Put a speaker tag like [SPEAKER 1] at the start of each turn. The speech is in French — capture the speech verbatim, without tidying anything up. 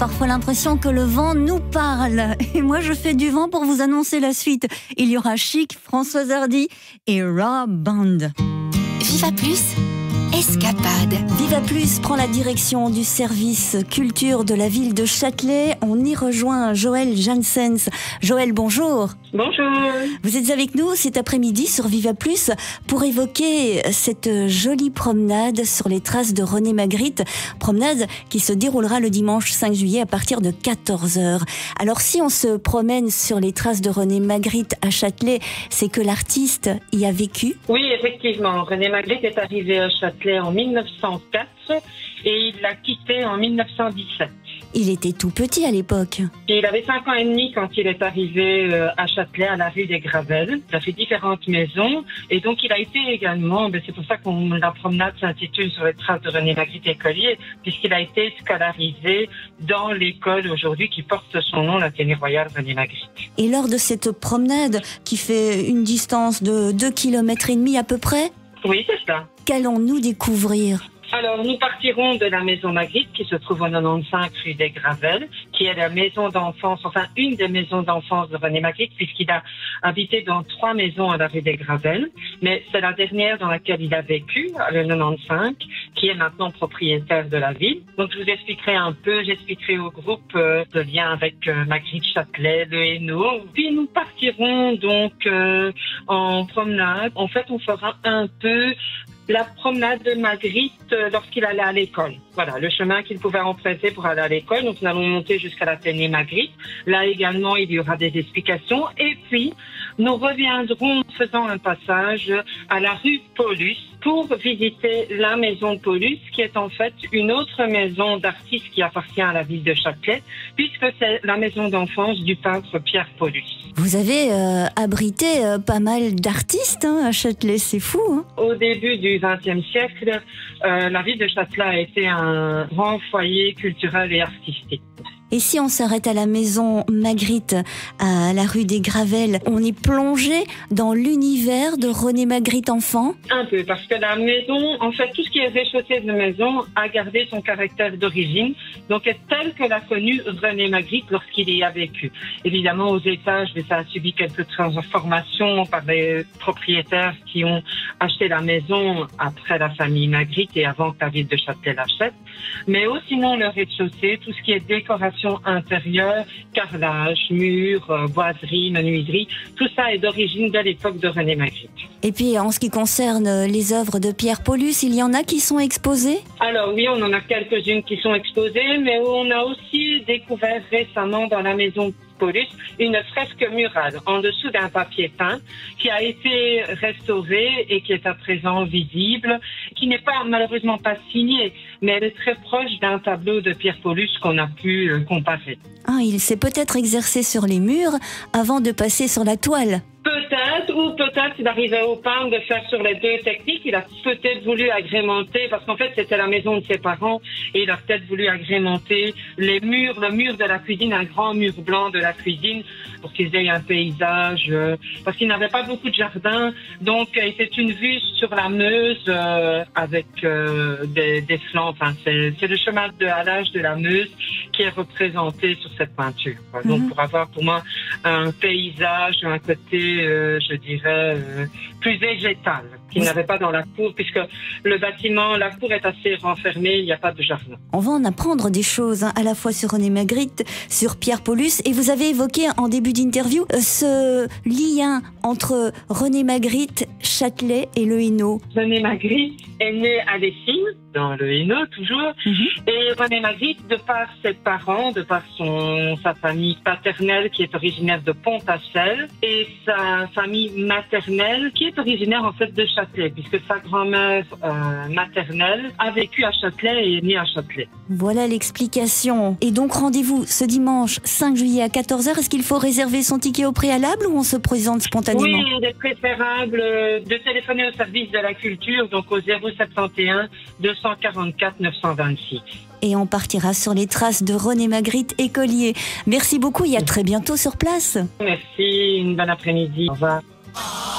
[SPEAKER 1] Parfois l'impression que le vent nous parle. Et moi, je fais du vent pour vous annoncer la suite. Il y aura Chic, Françoise Hardy et Raw Band.
[SPEAKER 2] Viva Plus, escapade.
[SPEAKER 1] Viva Plus prend la direction du service culture de la ville de Châtelet. On y rejoint Joël Janssens. Joël, bonjour.
[SPEAKER 3] Bonjour.
[SPEAKER 1] Vous êtes avec nous cet après-midi sur Viva Plus pour évoquer cette jolie promenade sur les traces de René Magritte. Promenade qui se déroulera le dimanche cinq juillet à partir de quatorze heures. Alors si on se promène sur les traces de René Magritte à Châtelet, c'est que l'artiste y a vécu?
[SPEAKER 3] Oui, effectivement. René Magritte est arrivé à Châtelet en mille neuf cent quatre et il l'a quitté en mille neuf cent dix-sept.
[SPEAKER 1] Il était tout petit à l'époque.
[SPEAKER 3] Il avait cinq ans et demi quand il est arrivé à Châtelet, à la rue des Gravelles. Il a fait différentes maisons et donc il a été également, ben c'est pour ça que la promenade s'intitule sur les traces de René Magritte écolier, puisqu'il a été scolarisé dans l'école aujourd'hui qui porte son nom, l'Athénée Royal René Magritte.
[SPEAKER 1] Et lors de cette promenade qui fait une distance de deux kilomètres et demi à peu près,
[SPEAKER 3] oui, c'est ça.
[SPEAKER 1] Qu'allons-nous découvrir?
[SPEAKER 3] Alors, nous partirons de la maison Magritte qui se trouve au quatre-vingt-quinze rue des Gravelles, qui est la maison d'enfance, enfin une des maisons d'enfance de René Magritte, puisqu'il a habité dans trois maisons à la rue des Gravelles. Mais c'est la dernière dans laquelle il a vécu, le quatre-vingt-quinze, qui est maintenant propriétaire de la ville. Donc, je vous expliquerai un peu, j'expliquerai au groupe euh, le lien avec euh, Magritte, Châtelet, le Hainaut. Puis, nous partirons donc euh, en promenade. En fait, on fera un peu la promenade de Magritte lorsqu'il allait à l'école. Voilà, le chemin qu'il pouvait emprunter pour aller à l'école. Donc, nous allons monter jusqu'à l'Athénée Magritte. Là également, il y aura des explications. Et puis, nous reviendrons en faisant un passage à la rue Paulus pour visiter la maison Paulus, qui est en fait une autre maison d'artistes qui appartient à la ville de Châtelet, puisque c'est la maison d'enfance du peintre Pierre Paulus.
[SPEAKER 1] Vous avez euh, abrité euh, pas mal d'artistes hein, à Châtelet, c'est fou. Hein.
[SPEAKER 3] Au début du vingtième siècle, euh, la ville de Châtelet a été un grand foyer culturel et artistique.
[SPEAKER 1] Et si on s'arrête à la maison Magritte, à la rue des Gravelles, on est plongé dans l'univers de René Magritte enfant?
[SPEAKER 3] Un peu, parce que la maison, en fait, tout ce qui est rez-de-chaussée de la maison a gardé son caractère d'origine, donc est tel que l'a connu René Magritte lorsqu'il y a vécu. Évidemment, aux étages, ça a subi quelques transformations par les propriétaires qui ont acheté la maison après la famille Magritte et avant que la ville de Châtelet l'achète. Mais aussi, sinon, le rez-de-chaussée, tout ce qui est décoration intérieure, carrelage, murs, euh, boiserie, menuiserie, tout ça est d'origine de l'époque de René Magritte.
[SPEAKER 1] Et puis en ce qui concerne les œuvres de Pierre Paulus, il y en a qui sont exposées?
[SPEAKER 3] Alors oui, on en a quelques-unes qui sont exposées, mais on a aussi découvert récemment dans la maison Paulus une fresque murale en dessous d'un papier peint qui a été restaurée et qui est à présent visible, qui n'est pas malheureusement pas signée, mais elle est très proche d'un tableau de Pierre Paulus qu'on a pu comparer.
[SPEAKER 1] Ah, il s'est peut-être exercé sur les murs avant de passer sur la toile.
[SPEAKER 3] Peut-être, ou peut-être il arrivait au peintre de faire sur les deux techniques. Il a peut-être voulu agrémenter, parce qu'en fait c'était la maison de ses parents, et il a peut-être voulu agrémenter les murs, le mur de la cuisine, un grand mur blanc de la cuisine, pour qu'ils aient un paysage, euh, parce qu'il n'avait pas beaucoup de jardin, donc euh, c'est une vue sur la Meuse euh, avec euh, des, des flancs. Enfin, c'est, c'est le chemin de halage de la Meuse qui est représenté sur cette peinture. Quoi. Donc, mm-hmm. pour avoir pour moi un paysage, un côté Euh, je dirais, euh, plus végétal, qu'il n'avait pas dans la cour, puisque le bâtiment, la cour est assez renfermée, il n'y a pas de jardin.
[SPEAKER 1] On va en apprendre des choses, hein, à la fois sur René Magritte, sur Pierre Paulus, et vous avez évoqué en début d'interview euh, ce lien entre René Magritte, Châtelet et le Hainaut.
[SPEAKER 3] René Magritte est né à Lessines, dans le Hainaut toujours, mm-hmm. et René Magritte, de par ses parents, de par son, sa famille paternelle qui est originaire de Pont-à-Celle, et sa famille maternelle qui est originaire en fait de Châtelet, puisque sa grand-mère euh, maternelle a vécu à Châtelet et est née à Châtelet.
[SPEAKER 1] Voilà l'explication. Et donc rendez-vous ce dimanche cinq juillet à quatorze heures. Est-ce qu'il faut réserver son ticket au préalable ou on se présente spontanément?
[SPEAKER 3] Oui, il est préférable de téléphoner au service de la culture, donc au zéro sept un deux cent quarante-quatre neuf cent vingt-six.
[SPEAKER 1] Et on partira sur les traces de René Magritte écolier. Merci beaucoup et à très bientôt sur place.
[SPEAKER 3] Merci, une bonne après-midi. Au revoir.